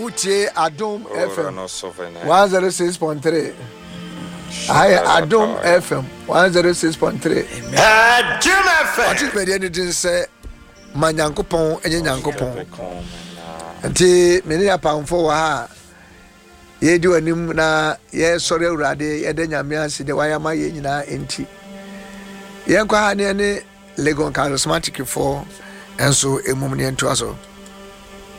Wutie Adom FM 106.3. I Adom FM 106.3. Adom FM. What is the anything say? Manyankopon enye Nyankopon. Nti meni apamfo wa ha. Ye di anim na ye sori awurade ye de nyame ase de wayama ye nyina enti. Ye nkwa ha ne Legon Charismatic for enso emum ne nto aso.